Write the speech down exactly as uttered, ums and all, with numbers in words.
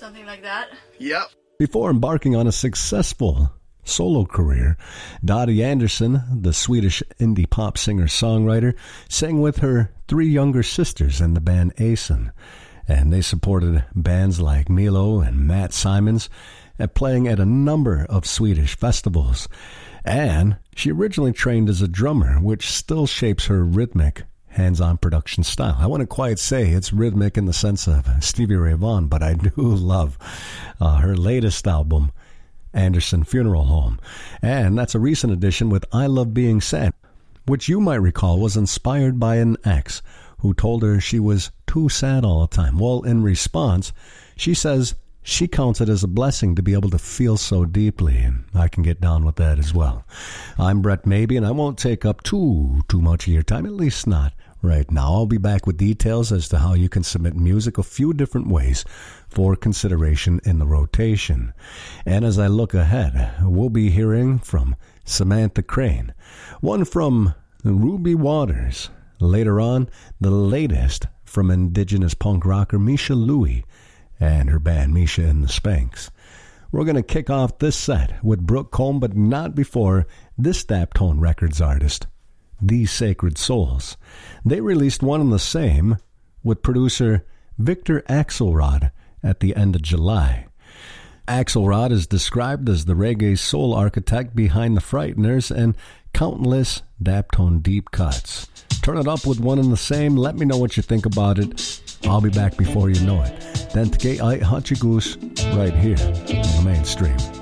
something like that. Yep. Before embarking on a successful solo career, Dottie Andersson, the Swedish indie pop singer-songwriter, sang with her three younger sisters in the band Asen, and they supported bands like Milo and Matt Simons, and playing at a number of Swedish festivals. And she originally trained as a drummer, which still shapes her rhythmic, hands-on production style. I wouldn't quite say it's rhythmic in the sense of Stevie Ray Vaughan, but I do love uh, her latest album, Anderson Funeral Home. And that's a recent addition with I Love Being Sad, which you might recall was inspired by an ex who told her she was too sad all the time. Well, in response, she says she counts it as a blessing to be able to feel so deeply, and I can get down with that as well. I'm Brett Maybe, and I won't take up too, too much of your time, at least not right now. I'll be back with details as to how you can submit music a few different ways for consideration in the rotation. And as I look ahead, we'll be hearing from Samantha Crane, one from Ruby Waters. Later on, the latest from Indigenous punk rocker Misha Louie and her band Misha and the Spanks. We're going to kick off this set with Brooke Combe, but not before this Daptone Records artist, These Sacred Souls. They released one and the same with producer Victor Axelrod at the end of July. Axelrod is described as the reggae soul architect behind the Frighteners and countless Daptone deep cuts. Turn it up with one and the same. Let me know what you think about it. I'll be back before you know it. Then Tke Ai Hachigoose right here on the mainstream.